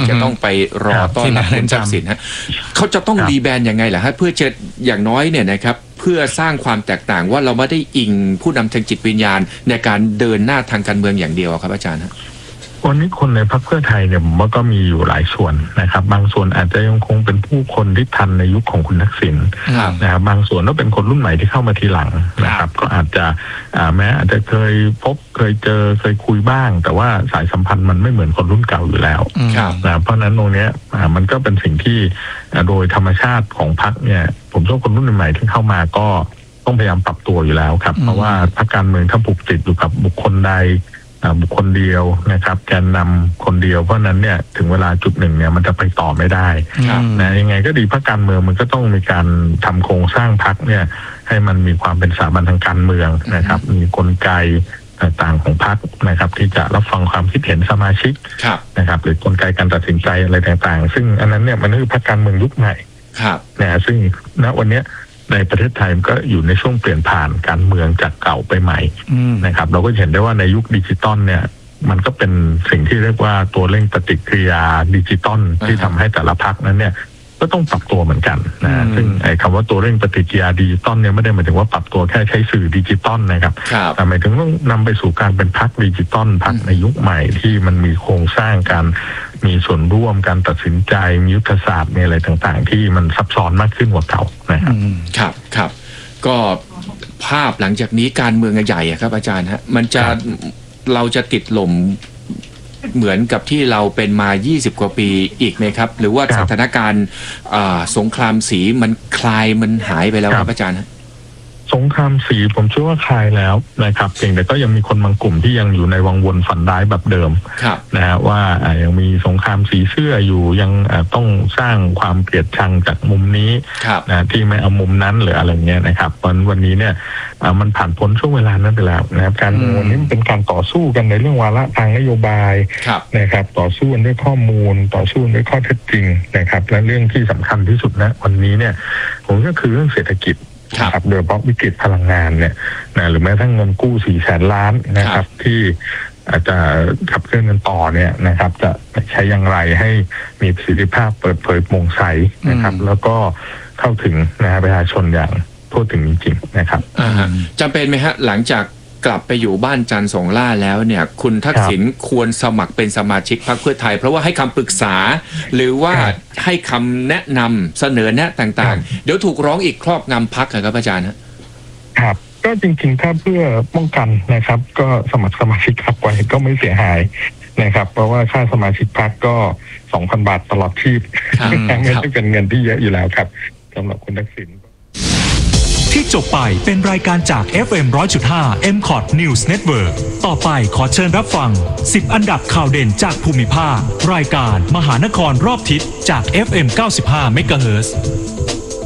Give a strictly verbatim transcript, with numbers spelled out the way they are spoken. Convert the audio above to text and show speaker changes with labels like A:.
A: จะต้องไปรอต้อนรับคุณทักษิณฮะเขาจะต้องรีแบรนด์ยังไงล่ะฮะเพื่อจะอย่างน้อยเนี่ยนะครับเพื่อสร้างความแตกต่างว่าเราไม่ได้อิงผู้นำทางจิตวิญญาณในการเดินหน้าทางการเมืองอย่างเดียวครับอาจารย์ฮะ
B: วันนี้คนในพรรคเพื่อไทยเนี่ยผมว่าก็มีอยู่หลายส่วนนะครับบางส่วนอาจจะยังคงเป็นผู้คนที่ทันในยุคของคุณทักษิณนะครับบางส่วนก็เป็นคนรุ่นใหม่ที่เข้ามาทีหลังนะครับก็อาจจะแม้อาจจะเคยพบเคยเจอเคยคุยบ้างแต่ว่าสายสัมพันธ์มันไม่เหมือนคนรุ่นเก่าอยู่แล้วนะเพราะนั้นตรงนี้มันก็เป็นสิ่งที่โดยธรรมชาติของพรรคเนี่ยผมเชื่อคนรุ่นใหม่ที่เข้ามาก็ต้องพยายามปรับตัวอยู่แล้วครับเพราะว่าพรรคการเมืองถ้าผูกติดอยู่กับบุคคลใดบุคคลเดียวนะครับแกนนำคนเดียวเพราะนั้นเนี่ยถึงเวลาจุดหนึ่งเนี่ยมันจะไปต่อไม่ได้นะยังไงก็ดีพรรคการเมืองมันก็ต้องมีการทำโครงสร้างพรรคเนี่ยให้มันมีความเป็นสถาบันทางการเมืองนะครับมีกลไกต่างๆของพรรคนะครับที่จะรับฟังความคิดเห็นสมาชิกนะครับหรือกลไกการตัดสินใจอะไรต่างๆซึ่งอันนั้นเนี่ยมันคือพรรคการเมืองยุคใหม่นะซึ่งณวันนี้ในประเทศไทยก็อยู่ในช่วงเปลี่ยนผ่านการเมืองจากเก่าไปใหม่นะครับเราก็เห็นได้ว่าในยุคดิจิตอลเนี่ยมันก็เป็นสิ่งที่เรียกว่าตัวเร่งปฏิกิริยาดิจิตอลที่ทำให้แต่ละพรรคนั้นเนี่ยก็ต้องปรับตัวเหมือนกันนะซึ่งไอ้คำว่าตัวเร่งปฏิกิริยาดิจิตอลเนี่ยไม่ได้หมายถึงว่าปรับตัวแค่ใช้สื่อดิจิตอลนะครับแต่หมายถึงต้องนำไปสู่การเป็นพรรคดิจิตอลพรรคในยุคใหม่ที่มันมีโครงสร้างการมีส่วนร่วมการตัดสินใจมียุทธศาสตร์มีอะไรต่างๆที่มันซับซ้อนมากขึ้นกว่าเก่านะครับ
A: ครับครับก็ภาพหลังจากนี้การเมืองใหญ่ครับอาจารย์ฮะมันจะเราจะติดหล่มเหมือนกับที่เราเป็นมายี่สิบกว่าปีอีกไหมครับหรือว่าสถานการณ์สงครามสีมันคลายมันหายไปแล้วครับอาจารย์
B: สงครามสีผมเชื่อว่าคลายแล้วนะครับเพียงแต่ก็ยังมีคนบางกลุ่มที่ยังอยู่ในวังวนฝันร้ายแบบเดิมนะฮะว่ายังมีสงครามสีเสื้ออยู่ยังต้องสร้างความเกลียดชังจากมุมนี้นะที่ไม่เอามุมนั้นหรืออะไรเงี้ยนะครับวันวันนี้เนี่ยมันผ่านพ้นช่วงเวลานั้นไปแล้วนะครับการเมืองวันนี้มันเป็นการต่อสู้กันในเรื่องวาระทางนโยบายนะครับต่อสู้ด้วยข้อมูลต่อสู้ด้วยข้อเท็จจริงนะครับและเรื่องที่สำคัญที่สุดนะวันนี้เนี่ยผมก็คือเรื่องเศรษฐกิจครับโดยเฉพาะวิกฤตพลังงานเนี่ยนะหรือแม้ทั้งเงินกู้สี่แสนล้านนะครับที่อาจจะขับเคลื่อนกันต่อเนี่ยนะครับจะใช้อย่างไรให้มีประสิทธิภาพเปิดเผยโปร่งใสนะครับแล้วก็เข้าถึงนะประชาชนอย่างทั่วถึงจริงๆนะครับ
A: จำเป็นไหมฮะหลังจากกลับไปอยู่บ้านจันทร์สองล่าแล้วเนี่ยคุณทักษิณควรสมัครเป็นสมาชิกพรรคเพื่อไทยเพราะว่าให้คำปรึกษาหรือว่าให้คำแนะนำเสนอแนะต่างๆเดี๋ยวถูกร้องอีกครอบงำพรรคครับอาจารย์
B: ครับก็จริงๆถ้าเพื่อป้องกันนะครับก็สมัครสมาชิกพรรคไว้ก็ไม่เสียหายนะครับเพราะว่าค่าสมาชิกพรรคก็ สองพัน บาทตลอดชีพไม่ใช่เป็นเงินที่เยอะอยู่แล้วครับสำหรับคุณทักษิณ
C: ที่จบไปเป็นรายการจาก เอฟ เอ็ม หนึ่งร้อยจุดห้า เอ็ม คอท News Network ต่อไปขอเชิญรับฟังสิบอันดับข่าวเด่นจากภูมิภาครายการมหานครรอบทิศจาก เอฟ เอ็ม เก้าสิบห้า เมกะเฮิรตซ์